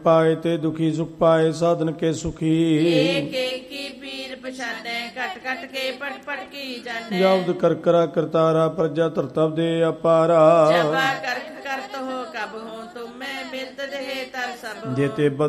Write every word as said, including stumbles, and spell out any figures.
ਪਾਏ ਤੇ ਦੁਖੀ ਸੁਖ ਪਾਏ ਸਾਧਨ ਕੇ ਸੁਖੀ। ਏਕ ਏਕ ਕੀ ਪੀਰ ਪਛਾਨੈ ਕਟ ਕਟ ਕੇ ਪਟ ਪਟ ਕੀ ਜਾਣੈ। ਜਬਦ ਕਰ ਕਰਾ ਕਰਤਾਰਾ ਪ੍ਰਜਾ ਧਰਤਵ ਦੇ ਅਪਾਰਾ। ਜਬਾ ਕਰਖ ਕਰਤ ਹੋ ਕਬ ਹੋ ਤੁਮੈ ਬਿਰਤ ਦੇਹ ਤਰ ਸਭ ਹੋ। ਜੇਤੇ